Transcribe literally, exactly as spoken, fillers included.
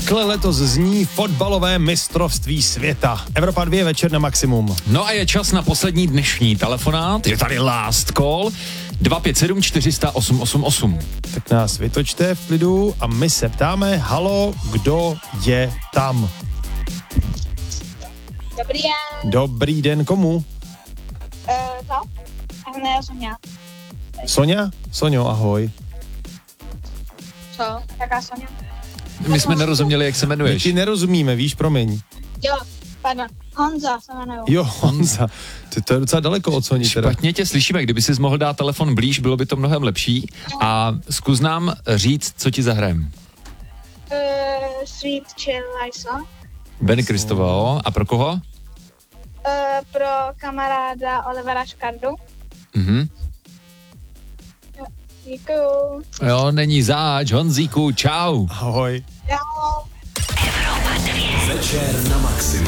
Takhle letos zní fotbalové mistrovství světa. Evropa dva večer na maximum. No a je čas na poslední dnešní telefonát. Je tady last call. dva pět sedm čtyři nula osm osm osm. Tak nás vytočte v klidu a my se ptáme, halo, kdo je tam? Dobrý den. Dobrý den, komu? Uh, to? Ne, Sonia. Sonia? Sonio, ahoj. Co? Jaká Sonia? My jsme nerozuměli, jak se My jmenuješ. ti nerozumíme, víš, promiň. Jo, pardon. Honza se jmenuju. Jo, Honza. To, to je docela daleko od Soni teda. Špatně tě slyšíme, kdyby jsi mohl dát telefon blíž, bylo by to mnohem lepší. A zkus nám říct, co ti zahrajem. Uh, Sweet Chill Life. Ben Kristoval. A pro koho? Uh, pro kamaráda Olivera Škardu. Mhm. Děkuju. Jo, není záč, Honzíku, čau. Ahoj. Čau. Večer na maximum.